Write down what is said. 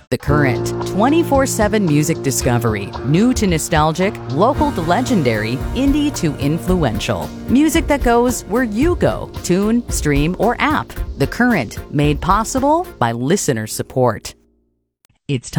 The Current, 24/7 music discovery, new to nostalgic, local to legendary, indie to influential. Music that goes where you go, tune, stream, or app. The Current, made possible by listener support. It's time